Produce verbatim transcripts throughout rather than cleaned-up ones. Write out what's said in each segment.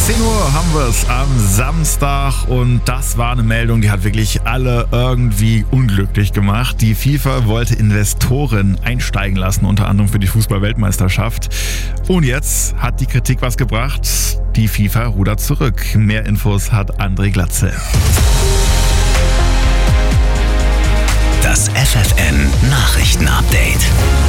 zehn Uhr haben wir es am Samstag und das war eine Meldung, die hat wirklich alle irgendwie unglücklich gemacht. Die FIFA wollte Investoren einsteigen lassen, unter anderem für die Fußball-Weltmeisterschaft. Und jetzt hat die Kritik was gebracht. Die FIFA rudert zurück. Mehr Infos hat André Glatze. Das F F N Nachrichten-Update.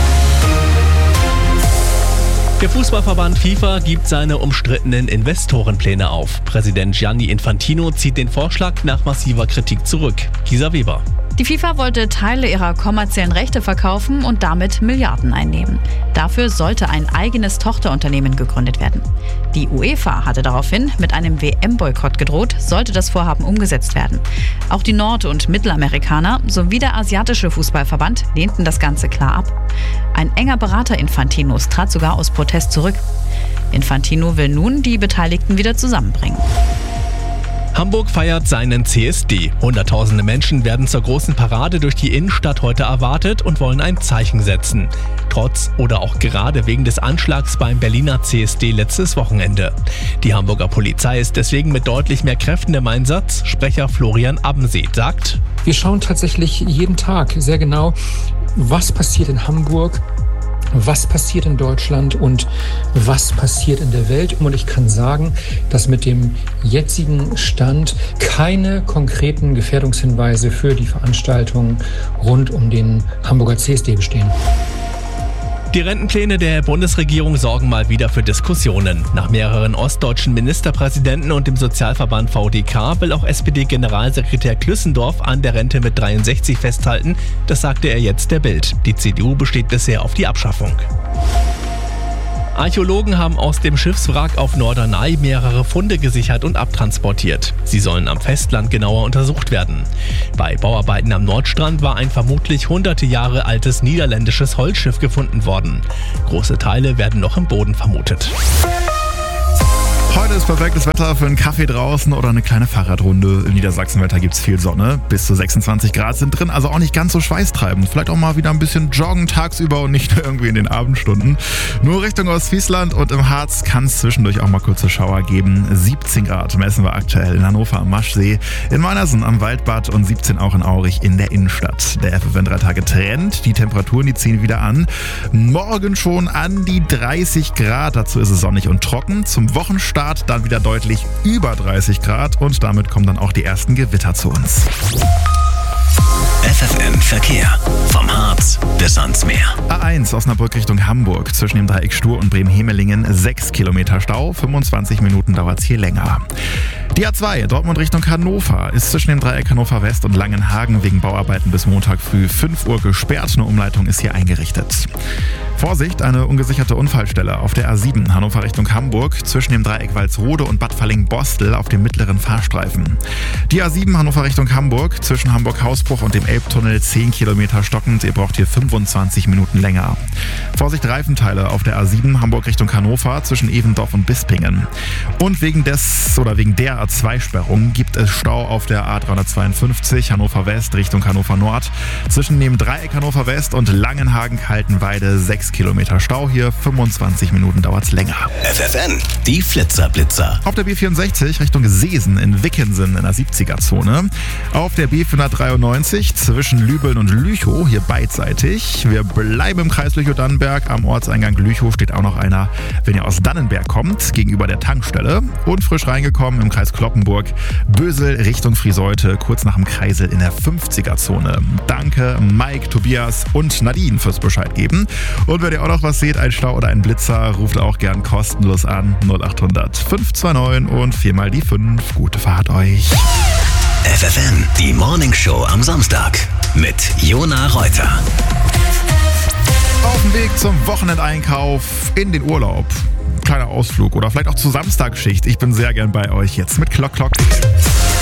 Der Fußballverband FIFA gibt seine umstrittenen Investorenpläne auf. Präsident Gianni Infantino zieht den Vorschlag nach massiver Kritik zurück. Gisa Weber. Die FIFA wollte Teile ihrer kommerziellen Rechte verkaufen und damit Milliarden einnehmen. Dafür sollte ein eigenes Tochterunternehmen gegründet werden. Die UEFA hatte daraufhin mit einem W M-Boykott gedroht, sollte das Vorhaben umgesetzt werden. Auch die Nord- und Mittelamerikaner sowie der asiatische Fußballverband lehnten das Ganze klar ab. Ein enger Berater Infantinos trat sogar aus Protest zurück. Infantino will nun die Beteiligten wieder zusammenbringen. Hamburg feiert seinen C S D. Hunderttausende Menschen werden zur großen Parade durch die Innenstadt heute erwartet und wollen ein Zeichen setzen. Trotz oder auch gerade wegen des Anschlags beim Berliner C S D letztes Wochenende. Die Hamburger Polizei ist deswegen mit deutlich mehr Kräften im Einsatz. Sprecher Florian Abbenseet sagt: Wir schauen tatsächlich jeden Tag sehr genau, was passiert in Hamburg, was passiert in Deutschland und was passiert in der Welt. Und ich kann sagen, dass mit dem jetzigen Stand keine konkreten Gefährdungshinweise für die Veranstaltung rund um den Hamburger C S D bestehen. Die Rentenpläne der Bundesregierung sorgen mal wieder für Diskussionen. Nach mehreren ostdeutschen Ministerpräsidenten und dem Sozialverband V D K will auch S P D-Generalsekretär Klüssendorf an der Rente mit dreiundsechzig festhalten. Das sagte er jetzt der Bild. Die C D U besteht bisher auf die Abschaffung. Archäologen haben aus dem Schiffswrack auf Norderney mehrere Funde gesichert und abtransportiert. Sie sollen am Festland genauer untersucht werden. Bei Bauarbeiten am Nordstrand war ein vermutlich hunderte Jahre altes niederländisches Holzschiff gefunden worden. Große Teile werden noch im Boden vermutet. Heute ist perfektes Wetter für einen Kaffee draußen oder eine kleine Fahrradrunde. Im Niedersachsenwetter gibt es viel Sonne. Bis zu sechsundzwanzig Grad sind drin, also auch nicht ganz so schweißtreibend. Vielleicht auch mal wieder ein bisschen joggen tagsüber und nicht nur irgendwie in den Abendstunden. Nur Richtung Ostfriesland und im Harz kann es zwischendurch auch mal kurze Schauer geben. siebzehn Grad messen wir aktuell in Hannover am Maschsee, in Meinersen am Waldbad und siebzehn auch in Aurich in der Innenstadt. Der F F N drei Tage Trend, die Temperaturen, die ziehen wieder an. Morgen schon an die dreißig Grad, dazu ist es sonnig und trocken. Zum Wochenstart dann wieder deutlich über dreißig Grad und damit kommen dann auch die ersten Gewitter zu uns. F F N Verkehr. Vom Harz bis ans Meer. A eins Osnabrück Richtung Hamburg. Zwischen dem Dreieck Stur und Bremen-Hemelingen sechs Kilometer Stau. fünfundzwanzig Minuten dauert es hier länger. Die A zwei Dortmund Richtung Hannover ist zwischen dem Dreieck Hannover West und Langenhagen wegen Bauarbeiten bis Montag früh fünf Uhr gesperrt. Eine Umleitung ist hier eingerichtet. Vorsicht, eine ungesicherte Unfallstelle auf der A sieben Hannover Richtung Hamburg zwischen dem Dreieck Walsrode und Bad Falling-Bostel auf dem mittleren Fahrstreifen. Die A sieben Hannover Richtung Hamburg zwischen Hamburg-Hausbruch und dem Elbtunnel zehn Kilometer stockend. Ihr braucht hier fünfundzwanzig Minuten länger. Vorsicht, Reifenteile auf der A sieben Hamburg Richtung Hannover zwischen Evendorf und Bispingen. Und wegen des oder wegen der A zwei Sperrung gibt es Stau auf der A dreihundertzweiundfünfzig Hannover West Richtung Hannover Nord. Zwischen dem Dreieck Hannover West und Langenhagen-Kaltenweide sechs Kilometer Stau hier, fünfundzwanzig Minuten dauert es länger. F F N, die Flitzer-Blitzer. Auf der B vierundsechzig Richtung Seesen in Wickensen in der siebziger-Zone. Auf der B vierhundertdreiundneunzig zwischen Lübeln und Lüchow, hier beidseitig. Wir bleiben im Kreis Lüchow-Dannenberg. Am Ortseingang Lüchow steht auch noch einer, wenn ihr aus Dannenberg kommt, gegenüber der Tankstelle. Und frisch reingekommen im Kreis Cloppenburg, Bösel Richtung Frieseute, kurz nach dem Kreisel in der fünfziger-Zone. Danke Mike, Tobias und Nadine fürs Bescheid geben. Und wenn ihr auch noch was seht, ein Stau oder ein Blitzer, ruft auch gern kostenlos an null achthundert fünf zwei neun und viermal die fünf. Gute Fahrt euch. F F N, die Morning Show am Samstag mit Jona Reuter. Auf dem Weg zum Wochenendeinkauf, in den Urlaub. Kleiner Ausflug oder vielleicht auch zur Samstagsschicht. Ich bin sehr gern bei euch jetzt mit Klock Klock.